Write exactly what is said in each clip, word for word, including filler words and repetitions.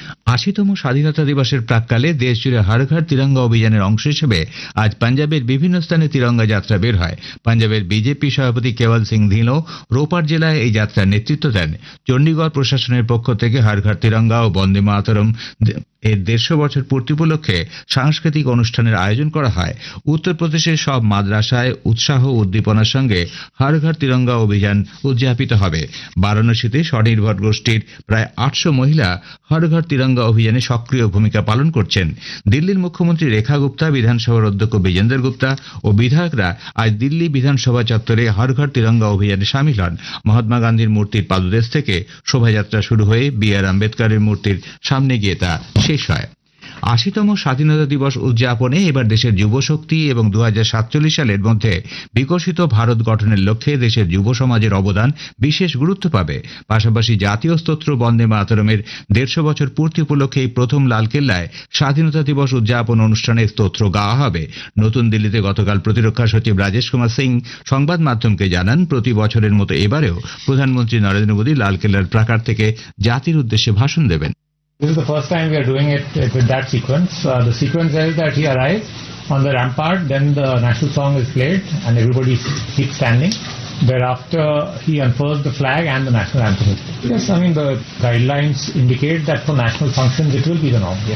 আশিতম স্বাধীনতা দিবসের প্রাক্কালে দেশজুড়ে হর ঘর তিরঙ্গা অভিযানের অংশ হিসেবে আজ পাঞ্জাবের বিভিন্ন স্থানে তিরঙ্গা যাত্রা বের হয়। পাঞ্জাবের বিজেপি সভাপতি কেওয়াল সিং ধিলো রোপার জেলায় এই যাত্রার নেতৃত্ব দেন। চণ্ডীগড় প্রশাসনের পক্ষ থেকে হর ঘর তিরঙ্গা ও বন্দে মাতরম এর দেড়শো বছর পূর্তি উপলক্ষে সাংস্কৃতিক অনুষ্ঠানের আয়োজন করা হয়। উত্তরপ্রদেশের সব মাদ্রাসায় উৎসাহ উদ্দীপনার সঙ্গে হর ঘর তিরঙ্গা অভিযান উদযাপিত হবে। বারাণসীতে স্বনির্ভর গোষ্ঠীর প্রায় আটশো মহিলা হর ঘর তিরঙ্গা অভিযানে সক্রিয় ভূমিকা পালন করছেন। দিল্লির মুখ্যমন্ত্রী রেখা গুপ্তা, বিধানসভার অধ্যক্ষ বিজেন্দর গুপ্তা ও বিধায়করা আজ দিল্লি বিধানসভা চত্বরে হর ঘর তিরঙ্গা অভিযানে সামিল হন। মহাত্মা গান্ধীর মূর্তির পাদদেশ থেকে শোভাযাত্রা শুরু হয়ে বি আর আম্বেদকরের মূর্তির সামনে গিয়ে তা শেষ হয়। আশিতম স্বাধীনতা দিবস উদযাপনে এবার দেশের যুবশক্তি এবং দু হাজার সাতচল্লিশ সালের মধ্যে বিকশিত ভারত গঠনের লক্ষ্যে দেশের যুব সমাজের অবদান বিশেষ গুরুত্ব পাবে। পাশাপাশি জাতীয় স্তোত্র বন্দে মাতরমের দেড়শো বছর পূর্তি উপলক্ষে এই প্রথম লালকেল্লায় স্বাধীনতা দিবস উদযাপন অনুষ্ঠানে স্তোত্র গাওয়া হবে। নতুন দিল্লিতে গতকাল প্রতিরক্ষা সচিব রাজেশ কুমার সিং সংবাদ মাধ্যমকে জানান, প্রতি বছরের মতো এবারেও প্রধানমন্ত্রী নরেন্দ্র মোদী লালকেল্লার প্রাকার থেকে জাতির উদ্দেশ্যে ভাষণ দেবেন। This is the first time we are doing it with that sequence. Uh, the sequence is that he arrives on the rampart, then the national song is played and everybody keeps standing. Thereafter, he unfurls the flag and the national anthem. Yes, I mean the guidelines indicate that for national functions it will be the norm. Yes.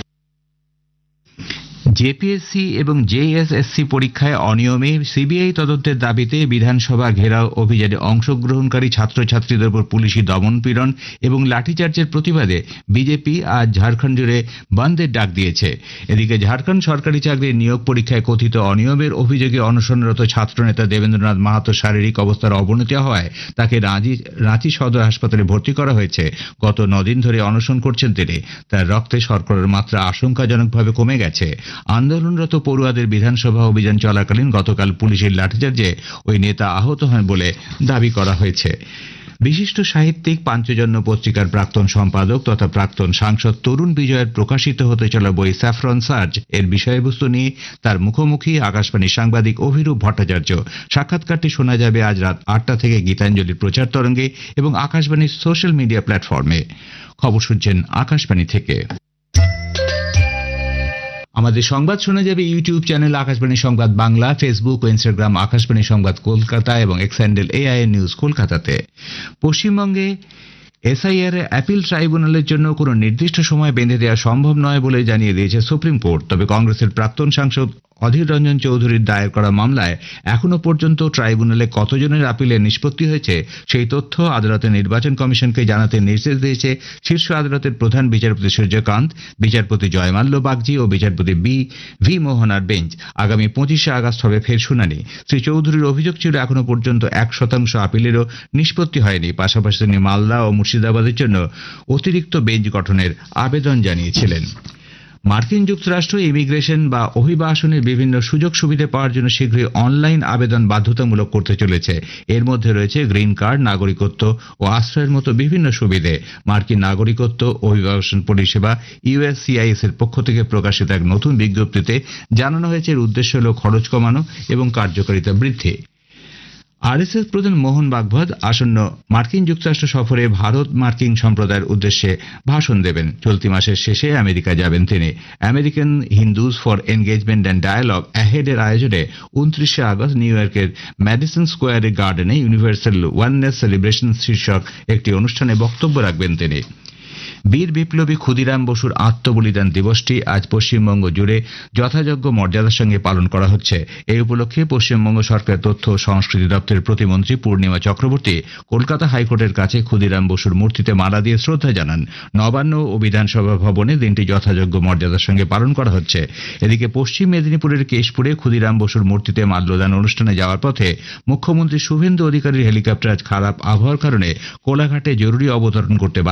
জেপিএসসি এবং জেএসএসসি পরীক্ষায় অনিয়মে CBI তদন্তের দাবিতে বিধানসভা ঘেরাও অভিযানে অংশগ্রহণকারী ছাত্রছাত্রীদের উপর পুলিশি দমনপীড়ন এবং লাঠিচার্জের প্রতিবাদে বিজেপি আজ ঝাড়খণ্ড জুড়ে বন্ধের ডাক দিয়েছে। এদিকে ঝাড়খণ্ড সরকারি চাকরির নিয়োগ পরীক্ষায় কথিত অনিয়মের অভিযোগে অনশনরত ছাত্রনেতা দেবেন্দ্রনাথ মাহাতো শারীরিক অবস্থার অবনতি হওয়ায় তাকে রাঁচি রাঁচি সদর হাসপাতালে ভর্তি করা হয়েছে। গত নদিন ধরে অনশন করছেন তিনি। তার রক্তে শর্করার মাত্রা আশঙ্কাজনকভাবে কমে গেছে। আন্দোলনরত পড়ুয়াদের বিধানসভা অভিযান চলাকালীন গতকাল পুলিশের লাঠিচার্জে ওই নেতা আহত হন বলে দাবি করা হয়েছে। বিশিষ্ট সাহিত্যিক পাঞ্চজন্য পত্রিকার প্রাক্তন সম্পাদক তথা প্রাক্তন সাংসদ তরুণ বিজয়ের প্রকাশিত হতে চলা বই স্যাফরন সার্চ এর বিষয়বস্তু নিয়ে তার মুখোমুখি আকাশবাণীর সাংবাদিক অভিরূপ ভট্টাচার্য। সাক্ষাৎকারটি শোনা যাবে আজ রাত আটটা থেকে গীতাঞ্জলির প্রচার তরঙ্গে এবং আকাশবাণীর সোশ্যাল মিডিয়া প্ল্যাটফর্মে। খবর শুনছেন আকাশবাণী থেকে। আমাদের সংবাদ শোনা যাবে ইউটিউব চ্যানেল আকাশবাণী সংবাদ বাংলা, ফেসবুক ও ইনস্টাগ্রাম আকাশবাণী সংবাদ কলকাতা এবং এক্স হ্যান্ডেল এআইএন নিউজ কলকাতাতে। পশ্চিমবঙ্গে এসআইআর এর অ্যাপিল ট্রাইব্যুনালের জন্য কোনো নির্দিষ্ট সময় বেঁধে দেওয়া সম্ভব নয় বলে জানিয়ে দিয়েছে সুপ্রিম কোর্ট। তবে কংগ্রেসের প্রাক্তন সাংসদ অধীর রঞ্জন চৌধুরীর দায়ের করা মামলায় এখনো পর্যন্ত ট্রাইব্যুনালে কতজনের আপিলের নিষ্পত্তি হয়েছে সেই তথ্য আদালতের নির্বাচন কমিশনকে জানাতে নির্দেশ দিয়েছে শীর্ষ আদালতের প্রধান বিচারপতি সূর্যকান্ত, বিচারপতি জয়মাল্য বাগজি ও বিচারপতি বি ভি মোহনার বেঞ্চ। আগামী পঁচিশে আগস্ট হবে ফের শুনানি। শ্রী চৌধুরীর অভিযোগ ছিল এখনো পর্যন্ত এক শতাংশ আপিলেরও নিষ্পত্তি হয়নি। পাশাপাশি তিনি মালদা ও মুর্শিদাবাদের জন্য অতিরিক্ত বেঞ্চ গঠনের আবেদন জানিয়েছিলেন। মার্কিন যুক্তরাষ্ট্র ইমিগ্রেশন বা অভিবাসনের বিভিন্ন সুযোগ সুবিধা পাওয়ার জন্য শীঘ্রই অনলাইন আবেদন বাধ্যতামূলক করতে চলেছে। এর মধ্যে রয়েছে গ্রিন কার্ড, নাগরিকত্ব ও আশ্রয়ের মতো বিভিন্ন সুবিধে। মার্কিন নাগরিকত্ব অভিবাসন পরিষেবা ইউএসসিআইএস এর পক্ষ থেকে প্রকাশিত এক নতুন বিজ্ঞপ্তিতে জানানো হয়েছে এর উদ্দেশ্য হল খরচ কমানো এবং কার্যকারিতা বৃদ্ধি। আরএসএস প্রধান মোহন ভাগবত আসন্ন মার্কিন যুক্তরাষ্ট্র সফরে ভারত মার্কিন সম্প্রদায়ের উদ্দেশ্যে ভাষণ দেবেন। চলতি মাসের শেষে আমেরিকা যাবেন তিনি। American Hindus for engagement and dialogue অ্যাহেডের আয়োজনে উনত্রিশে আগস্ট নিউ ইয়র্কের ম্যাডিসন স্কোয়ারের গার্ডেনে ইউনিভার্সাল ওয়াননেস সেলিব্রেশন শীর্ষক একটি অনুষ্ঠানে বক্তব্য রাখবেন তিনি। বীর বিপ্লবী ক্ষুদিরাম বসুর আত্মবলিদান দিবসটি আজ পশ্চিমবঙ্গ জুড়ে যথাযোগ্য মর্যাদার সঙ্গে পালন করা হচ্ছে। এই উপলক্ষে পশ্চিমবঙ্গ সরকার তথ্য ও সংস্কৃতি দপ্তরের প্রতিমন্ত্রী পূর্ণিমা চক্রবর্তী কলকাতা হাইকোর্টের কাছে ক্ষুদিরাম বসুর মূর্তিতে মালা দিয়ে শ্রদ্ধা জানান। নবান্ন ও বিধানসভা ভবনে দিনটি যথাযোগ্য মর্যাদার সঙ্গে পালন করা হচ্ছে। এদিকে পশ্চিম মেদিনীপুরের কেশপুরে ক্ষুদিরাম বসুর মূর্তিতে মাল্যদান অনুষ্ঠানে যাওয়ার পথে মুখ্যমন্ত্রী শুভেন্দু অধিকারীর হেলিকপ্টার আজ খারাপ আবহাওয়ার কারণে কোলাঘাটে জরুরি অবতরণ করতে